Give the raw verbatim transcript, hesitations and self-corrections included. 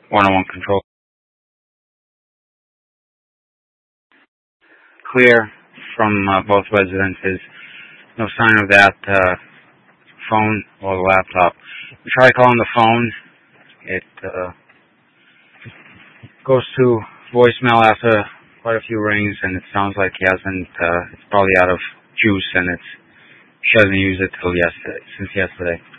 one-on-one control. Clear from uh, both residences. No sign of that uh, phone or the laptop. We try calling the phone. It uh, goes to voicemail after quite a few rings, and it sounds like he hasn't. Uh, it's probably out of juice, and it's he hasn't used it till yesterday, since yesterday.